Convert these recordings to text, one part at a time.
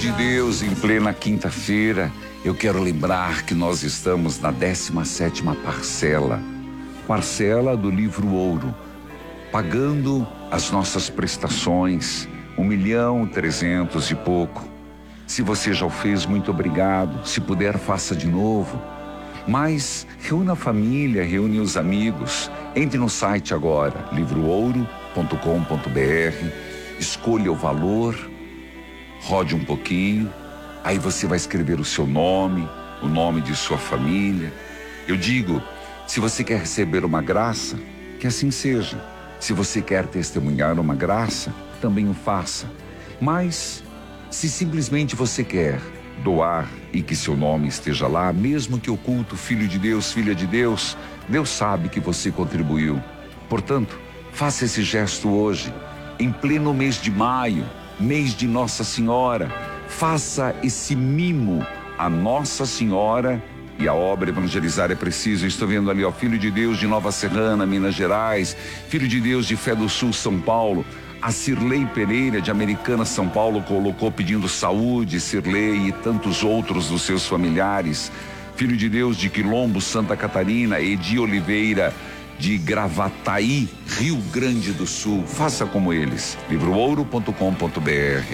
de Deus, em plena quinta-feira, eu quero lembrar que nós estamos na 17ª parcela do livro Ouro, pagando as nossas prestações, 1.300.000 e pouco. Se você já o fez, muito obrigado. Se puder, faça de novo. Mas reúna a família, reúne os amigos. Entre no site agora, livroouro.com.br, escolha o valor, rode um pouquinho, aí você vai escrever o seu nome, o nome de sua família. Eu digo, se você quer receber uma graça, que assim seja. Se você quer testemunhar uma graça, também o faça. Mas, se simplesmente você quer doar e que seu nome esteja lá, mesmo que oculto, filho de Deus, filha de Deus, Deus sabe que você contribuiu. Portanto, faça esse gesto hoje, em pleno mês de maio, mês de Nossa Senhora. Faça esse mimo a Nossa Senhora e a obra Evangelizar é Preciso. Estou vendo ali, ó, Filho de Deus de Nova Serrana, Minas Gerais, Filho de Deus de Fé do Sul, São Paulo. A Cirlei Pereira, de Americana, São Paulo, colocou pedindo saúde, Cirlei e tantos outros dos seus familiares. Filho de Deus de Quilombo, Santa Catarina, Edi Oliveira, de Gravataí, Rio Grande do Sul. Faça como eles. livroouro.com.br.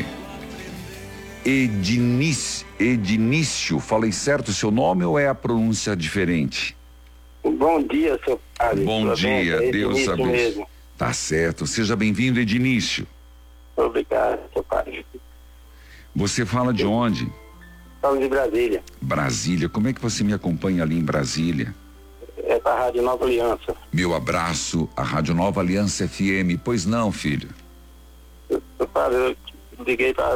Edinício, falei certo o seu nome ou é a pronúncia diferente? Bom dia, seu padre. Bom dia, Deus abençoe. Tá certo, seja bem-vindo, Edinício. Obrigado, seu padre. Você fala de onde? Falo de Brasília. Brasília, como é que você me acompanha ali em Brasília? É para a Rádio Nova Aliança. Meu abraço, a Rádio Nova Aliança FM. Pois não, filho? Seu padre, eu liguei para